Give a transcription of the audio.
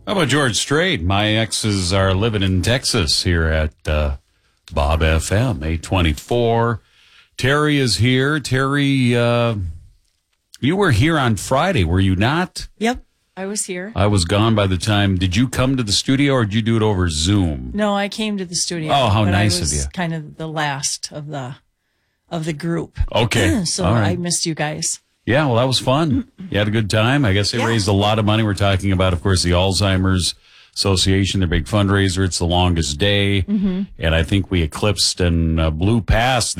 How about George Strait? My exes are living in Texas here at Bob FM 824. Terry is here. Terry, you were here on Friday, were you not? Yep, I was here. I was gone by the time. Did you come to the studio or did you do it over Zoom? No, I came to the studio. Oh, how but nice I was of you. Kind of the last of the group. Okay. So all right. I missed you guys. Yeah, well, that was fun. You had a good time. I guess they raised a lot of money. We're talking about, of course, the Alzheimer's Association, their big fundraiser. It's the longest day. And I think we eclipsed and blew past